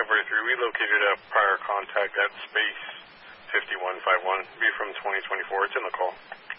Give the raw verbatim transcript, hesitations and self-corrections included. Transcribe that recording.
halfway through. We located a prior contact at space fifty-one fifty-one. Be from twenty twenty-four. It's in the call.